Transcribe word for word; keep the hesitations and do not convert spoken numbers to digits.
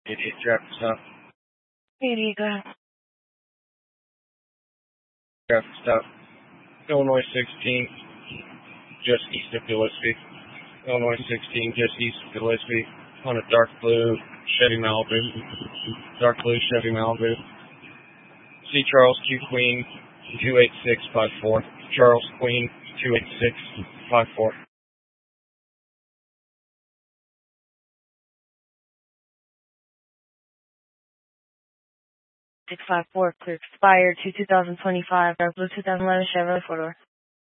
eighty-eight traffic stop. eighty, go ahead. Traffic stop. Illinois sixteen, just east of Gillespie. Illinois sixteen, just east of Gillespie, on a dark blue Chevy Malibu. Dark blue Chevy Malibu. C. Charles Q Queen, two eight six five four. Charles Queen, two eight six five four. six five four, clear expired to two thousand twenty-five, dark blue two thousand eleven Chevrolet four door.